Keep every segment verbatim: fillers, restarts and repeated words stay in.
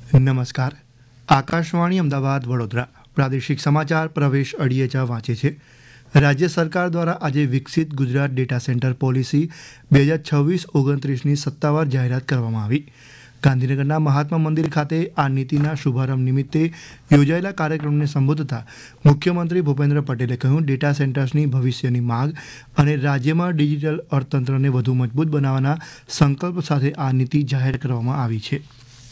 નમસ્કાર. આકાશવાણી અમદાવાદ વડોદરા પ્રાદેશિક સમાચાર પ્રવેશ અડિયેચા વાંચે છે. રાજ્ય સરકાર દ્વારા આજે વિકસિત ગુજરાત ડેટા સેન્ટર પોલિસી બે હજાર છવ્વીસ ઓગણત્રીસની સત્તાવાર જાહેરાત કરવામાં આવી. ગાંધીનગરના મહાત્મા મંદિર ખાતે આ નીતિના શુભારંભ નિમિત્તે યોજાયેલા કાર્યક્રમને સંબોધતા મુખ્યમંત્રી ભૂપેન્દ્ર પટેલે કહ્યું, ડેટા સેન્ટર્સની ભવિષ્યની માંગ અને રાજ્યમાં ડિજિટલ અર્થતંત્રને વધુ મજબૂત બનાવવાના સંકલ્પ સાથે આ નીતિ જાહેર કરવામાં આવી છે.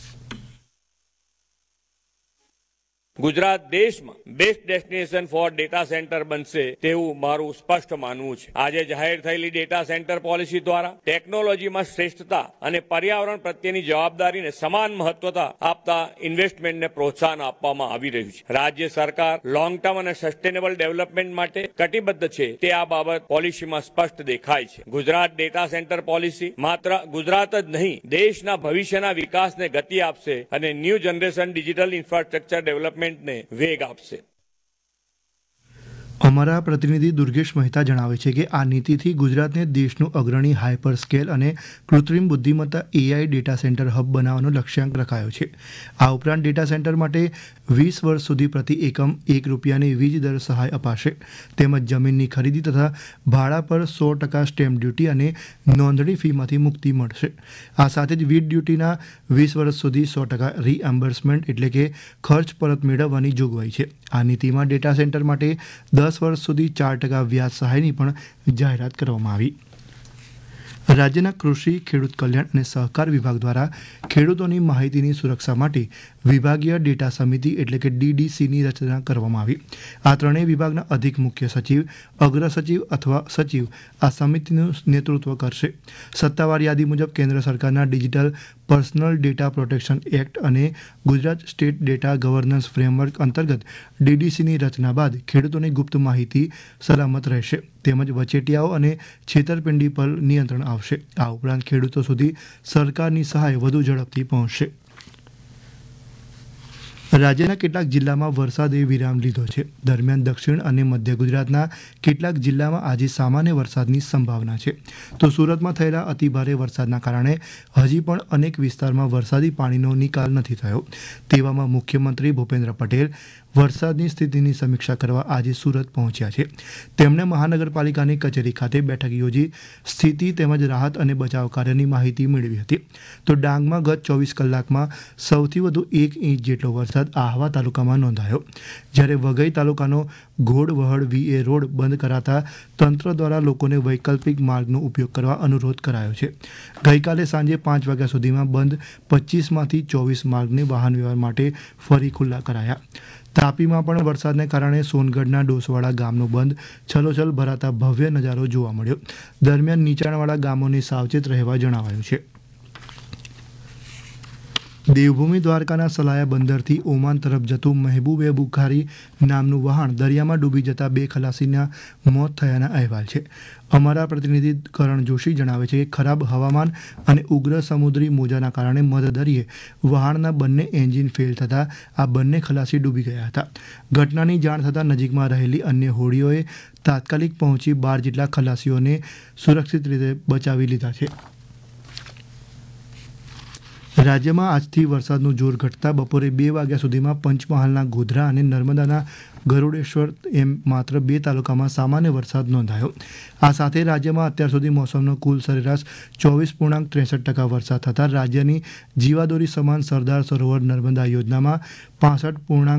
ગુજરાત દેશમાં best destination for data centre બનશે તેવું મારું સ્પષ્ટ માનવું છે. આજે જાહેર થયેલી ડેટા સેન્ટર પોલિસી દ્વારા ટેકનોલોજીમાં શ્રેષ્ઠતા અને પર્યાવરણ પ્રત્યેની જવાબદારીને સમાન મહત્વતા આપતા ઇન્વેસ્ટમેન્ટને પ્રોત્સાહન આપવામાં આવી રહ્યું છે. રાજ્ય સરકાર લોંગ ટર્મ અને સસ્ટેનેબલ ડેવલપમેન્ટ માટે કટિબદ્ધ છે તે આ બાબત પોલિસીમાં સ્પષ્ટ દેખાય છે. ગુજરાત ડેટા સેન્ટર પોલિસી માત્ર ગુજરાત જ નહીં, દેશના ભવિષ્યના વિકાસને ગતિ આપશે અને new generation digital infrastructure development ને વેગ આપશે. અમારા પ્રતિનિધિ દુર્ગેશ મહેતા જણાવે છે કે આ નીતિથી ગુજરાતને દેશનું અગ્રણી હાઇપર સ્કેલ અને કૃત્રિમ બુદ્ધિમત્તા એઆઈ ડેટા સેન્ટર હબ બનાવવાનો લક્ષ્યાંક રખાયો છે. આ ઉપરાંત ડેટા સેન્ટર માટે વીસ વર્ષ સુધી પ્રતિ એકમ એક રૂપિયાની વીજ દર સહાય અપાશે. તેમજ જમીનની ખરીદી તથા ભાડા પર સો ટકા સ્ટેમ્પ ડ્યુટી અને નોંધણી ફીમાંથી મુક્તિ મળશે. આ સાથે જ વીજ ડ્યુટીના વીસ વર્ષ સુધી સો ટકા રીએમ્બર્સમેન્ટ એટલે કે ખર્ચ પરત મેળવવાની જોગવાઈ છે. આ નીતિમાં ડેટા સેન્ટર માટે દસ વર્ષ સુધી ચાર ટકા વ્યાજ સહાયની પણ જાહેરાત કરવામાં આવી. રાજ્યના કૃષિ, ખેડૂત કલ્યાણ અને સહકાર વિભાગ દ્વારા ખેડૂતોની માહિતીની સુરક્ષા માટે વિભાગીય ડેટા સમિતિ એટલે કે ડીડીસીની રચના કરવામાં આવી. આ ત્રણેય વિભાગના અધિક મુખ્ય સચિવ, અગ્ર સચિવ અથવા સચિવ આ સમિતિનું નેતૃત્વ કરશે. સત્તાવાર યાદી મુજબ કેન્દ્ર સરકારના digital personal data protection act અને Gujarat state data governance framework અંતર્ગત ડીડીસીની રચના બાદ ખેડૂતોની ગુપ્ત માહિતી સલામત રહેશે. તેમજ વચેટિયાઓ અને છેતરપિંડી પર નિયંત્રણ આવશે. આ ઉપરાંત ખેડૂતો સુધી સરકારની સહાય વધુ ઝડપથી પહોંચશે. રાજ્યના કેટલાક જિલ્લામાં વરસાદે વિરામ લીધો છે. દરમિયાન દક્ષિણ અને મધ્ય ગુજરાતના કેટલાક જિલ્લામાં આજે સામાન્ય વરસાદની સંભાવના છે. તો સુરતમાં થયેલા અતિભારે વરસાદના કારણે હજી પણ અનેક વિસ્તારમાં વરસાદી પાણીનો નિકાલ નથી થયો. તેવામાં મુખ્યમંત્રી ભૂપેન્દ્ર પટેલ વરસાદની સ્થિતિની સમીક્ષા કરવા આજે સુરત પહોંચ્યા છે. તેમણે મહાનગરપાલિકાની કચેરી ખાતે બેઠક યોજી સ્થિતિ તેમજ રાહત અને બચાવ કાર્યની માહિતી મેળવી હતી. તો ડાંગમાં ગત ચોવીસ કલાકમાં સૌથી વધુ એક ઇંચ જેટલો વરસાદ આહવા તાલુકામાં નોંધાયો. જ્યારે વઘઈ તાલુકાનો ઘોડ-વહડ વીએ રોડ બંધ કરાતા તંત્ર દ્વારા લોકોને વૈકલ્પિક માર્ગનો ઉપયોગ કરવા અનુરોધ કરાયો છે. ગઈકાલે સાંજે પાંચ વાગ્યા સુધીમાં બંધ પચીસમાંથી ચોવીસ માર્ગને વાહન વ્યવહાર માટે ફરી ખુલ્લા કરાયા. તાપીમાં પણ વરસાદને કારણે સોનગઢના ડોસવાડા ગામનો બંધ છલોછલ ભરાતા ભવ્ય નજારો જોવા મળ્યો. દરમિયાન નીચાણવાળા ગામોને સાવચેત રહેવા જણાવાયું છે. દેવભૂમિ દ્વારકાના સલાયા બંદરથી ઓમાન તરફ જતું મહેબૂબે બુખારી નામનું વહાણ દરિયામાં ડૂબી જતા બે ખલાસીના મોત થયાના અહેવાલ છે. અમારા પ્રતિનિધિ કરણ જોશી જણાવે છે કે ખરાબ હવામાન અને ઉગ્ર સમુદ્રી મોજાના કારણે મધદરિયે વહાણના બંને એન્જિન ફેલ થતાં આ બંને ખલાસી ડૂબી ગયા હતા. ઘટનાની જાણ થતાં નજીકમાં રહેલી અન્ય હોડીઓએ તાત્કાલિક પહોંચી બાર જેટલા ખલાસીઓને સુરક્ષિત રીતે બચાવી લીધા છે. રાજ્યમાં આજથી વરસાદનું જોર ઘટતા બપોરે બે વાગ્યા સુધીમાં પંચમહાલના ગોધરા અને નર્મદાના ગરુડેશ્વર એમ માત્ર બે તાલુકામાં સામાન્ય વરસાદ નોંધાયો. આ સાથે રાજ્યમાં અત્યાર સુધી મોસમનો કુલ સરેરાશ ચોવીસ પૂર્ણાંક ત્રેસઠ ટકા વરસાદ થતાં રાજ્યની જીવાદોરી સમાન સરદાર સરોવર નર્મદા યોજનામાં પાસઠ પૂર્ણાંક